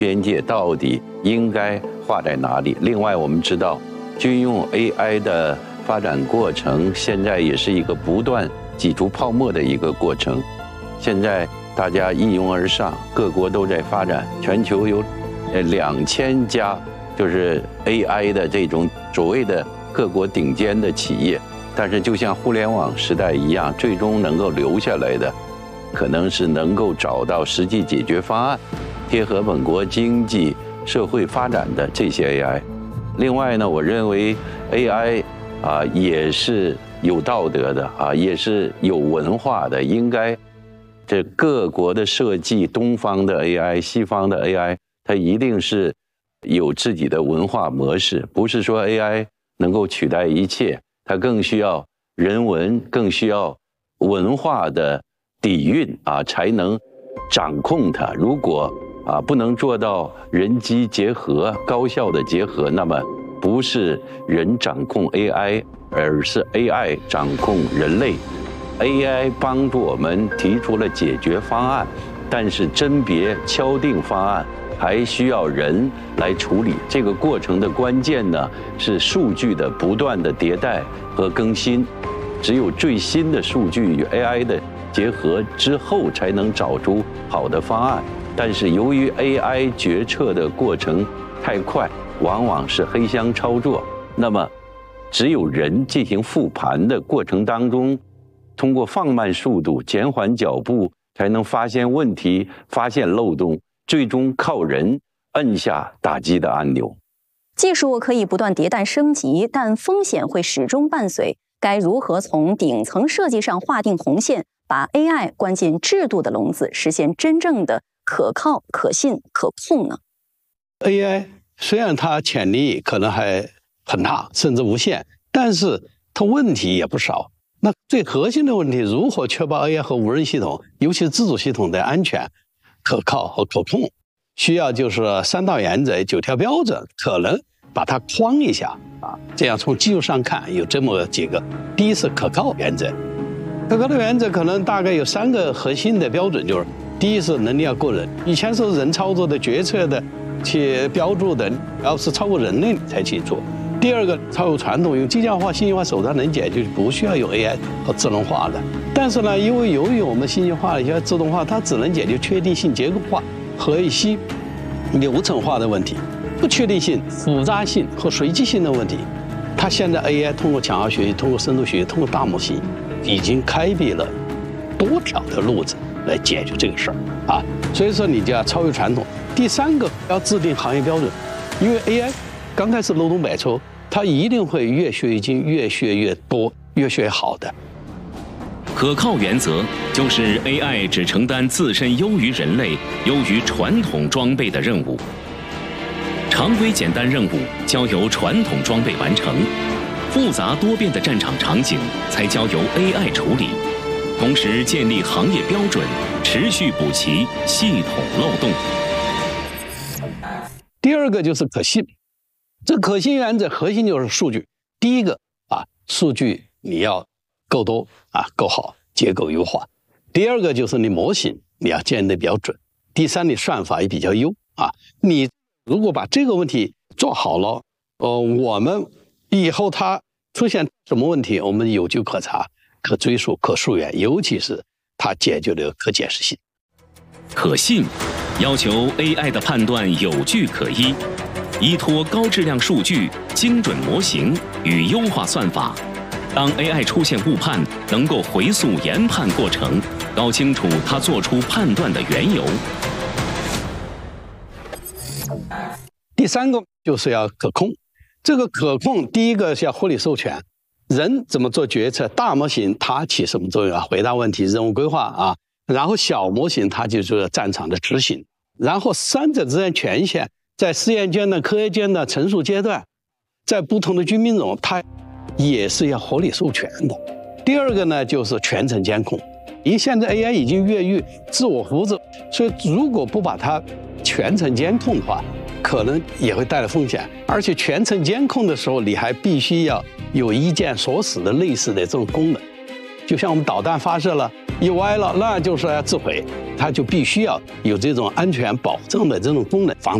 边界到底应该画在哪里？另外，我们知道军用 AI 的发展过程现在也是一个不断挤出泡沫的一个过程。现在大家一拥而上，各国都在发展，全球有2000家就是 AI 的这种所谓的各国顶尖的企业。但是就像互联网时代一样，最终能够留下来的，可能是能够找到实际解决方案，贴合本国经济社会发展的这些 AI。另外呢，我认为 AI 也是有道德的也是有文化的，应该这各国的设计，东方的 AI、西方的 AI， 它一定是有自己的文化模式，不是说 AI 能够取代一切。它更需要人文，更需要文化的底蕴才能掌控它。如果不能做到人机结合、高效的结合，那么不是人掌控 AI， 而是 AI 掌控人类。AI 帮助我们提出了解决方案，但是甄别、敲定方案还需要人来处理。这个过程的关键呢，是数据的不断的迭代和更新。只有最新的数据与 AI 的结合之后，才能找出好的方案。但是由于 AI 决策的过程太快，往往是黑箱操作。那么，只有人进行复盘的过程当中，通过放慢速度、减缓脚步，才能发现问题、发现漏洞。最终靠人按下打击的按钮。 技术可以不断迭代升级，但风险会始终伴随。该如何从顶层设计上划定红线，把 AI 关进制度的笼子，实现真正的可靠、可信、可控呢？ AI 虽然它潜力可能还很大，甚至无限，但是它问题也不少。那最核心的问题，如何确保 AI 和无人系统，尤其是自主系统的安全、可靠和可控，需要就是3大原则、9条标准，可能把它框一下这样从技术上看有这么几个。第一是可靠原则，可靠的原则可能大概有3个核心的标准，就是第一是能力要过人，以前是人操作的决策的去标注的，要是超过人类才去做。第二个，超过传统用机械化、信息化手段能解决，不需要用 AI 和自动化的。但是呢，由于我们信息化、一些自动化，它只能解决确定性、结构化和一些流程化的问题，不确定性、复杂性和随机性的问题。它现在 AI 通过强化学习、通过深度学习、通过大模型，已经开辟了多条的路子来解决这个事儿所以说，你就要超越传统。第3个，要制定行业标准，因为 AI 刚开始漏洞百出，它一定会越学越精、越学越多、越学越好的。 可靠原则就是 AI 只承担自身优于人类、优于传统装备的任务，常规简单任务交由传统装备完成，复杂多变的战场场景才交由 AI 处理。同时建立行业标准，持续补齐系统漏洞。 第2个就是可信，这可信原则核心就是数据。第一个数据你要够多够好，结构优化。第2个就是你模型你要建得比较准。第3，你算法也比较优你如果把这个问题做好了，我们以后它出现什么问题，我们有据可查、可追溯、可溯源，尤其是它解决的可解释性。 可信要求 AI 的判断有据可依，依托高质量数据、精准模型与优化算法。当 AI 出现误判，能够回溯研判过程，搞清楚它做出判断的缘由。 第3个就是要可控，这个可控第一个是要合理授权，人怎么做决策，大模型它起什么作用回答问题、任务规划然后小模型它就是战场的执行，然后3者之间权限在实验阶段、科学阶段、成熟阶段，在不同的军兵种，它也是要合理授权的。第2个呢，就是全程监控，因为现在 AI 已经越狱、自我扶持，所以如果不把它全程监控的话，可能也会带来风险。而且全程监控的时候，你还必须要有一键锁死的类似的这种功能。 就像我们导弹发射了，一歪了，那就是要自毁，它就必须要有这种安全保证的这种功能，防